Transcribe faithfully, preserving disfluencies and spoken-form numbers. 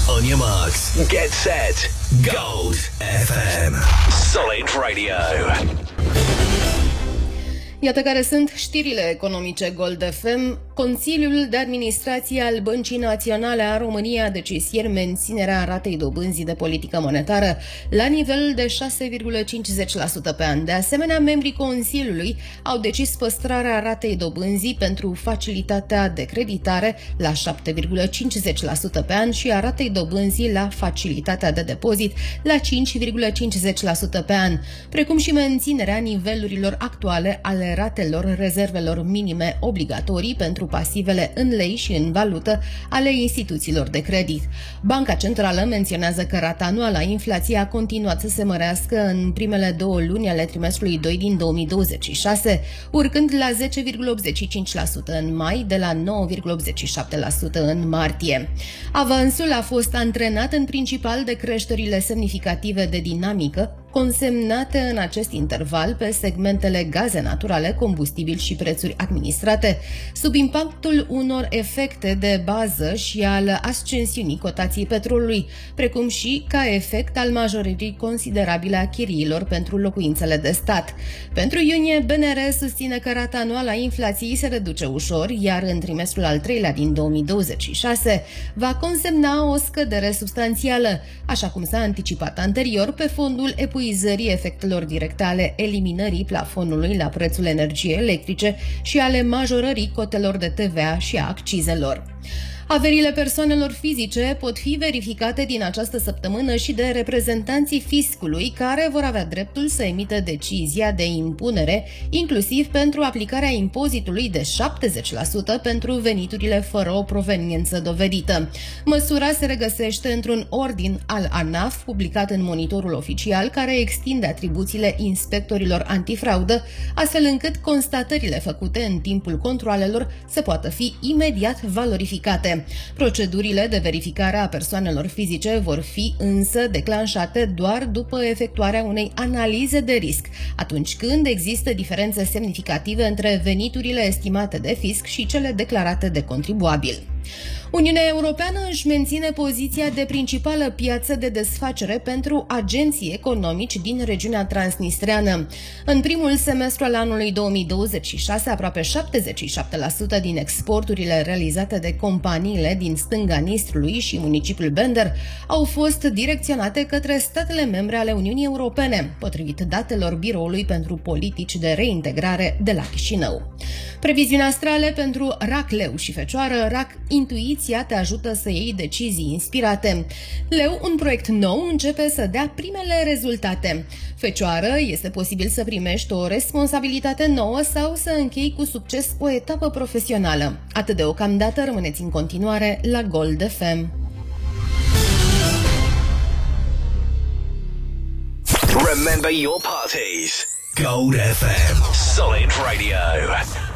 On your marks, get set, Gold F M. Solid Radio. Iată care sunt știrile economice Gold F M. Consiliul de Administrație al Băncii Naționale a României a decis ieri menținerea ratei dobânzii de politică monetară la nivel de șase virgulă cincizeci la sută pe an. De asemenea, membrii Consiliului au decis păstrarea ratei dobânzii pentru facilitatea de creditare la șapte virgulă cincizeci la sută pe an și a ratei dobânzii la facilitatea de depozit la cinci virgulă cincizeci la sută pe an, precum și menținerea nivelurilor actuale ale ratelor rezervelor minime obligatorii pentru pasivele în lei și în valută ale instituțiilor de credit. Banca Centrală menționează că rata anuală a inflației a continuat să se mărească în primele două luni ale trimestrului doi din două mii douăzeci și șase, urcând la zece virgulă optzeci și cinci la sută în mai, de la nouă virgulă optzeci și șapte la sută în martie. Avansul a fost antrenat în principal de creșterile semnificative de dinamică consemnate în acest interval pe segmentele gaze naturale, combustibil și prețuri administrate, sub impactul unor efecte de bază și al ascensiunii cotației petrolului, precum și ca efect al majorării considerabile a chiriilor pentru locuințele de stat. Pentru iunie, B N R susține că rata anuală a inflației se reduce ușor, iar în trimestrul al treilea din două mii douăzeci și șase va consemna o scădere substanțială, așa cum s-a anticipat anterior pe fondul epuizării efectelor directe ale eliminării plafonului la prețul energiei electrice și ale majorării cotelor de T V A și a accizelor. Averile persoanelor fizice pot fi verificate din această săptămână și de reprezentanții fiscului, care vor avea dreptul să emită decizia de impunere, inclusiv pentru aplicarea impozitului de șaptezeci la sută pentru veniturile fără o proveniență dovedită. Măsura se regăsește într-un ordin al ANAF publicat în Monitorul Oficial, care extinde atribuțiile inspectorilor antifraudă, astfel încât constatările făcute în timpul controalelor să poată fi imediat valorificate. Procedurile de verificare a persoanelor fizice vor fi însă declanșate doar după efectuarea unei analize de risc, atunci când există diferențe semnificative între veniturile estimate de fisc și cele declarate de contribuabil. Uniunea Europeană își menține poziția de principală piață de desfacere pentru agenții economici din regiunea transnistreană. În primul semestru al anului două mii douăzeci și șase, aproape șaptezeci și șapte la sută din exporturile realizate de companiile din stânga Nistrului și municipiul Bender au fost direcționate către statele membre ale Uniunii Europene, potrivit datelor Biroului pentru Politici de Reintegrare de la Chișinău. Previziuni astrale pentru Rac, Leu și Fecioară. Rac, intuiția te ajută să iei decizii inspirate. Leu, un proiect nou începe să dea primele rezultate. Fecioară, este posibil să primești o responsabilitate nouă sau să închei cu succes o etapă profesională. Atât deocamdată, rămâneți în continuare la Gold F M. Remember your parties. Gold F M. Solid Radio.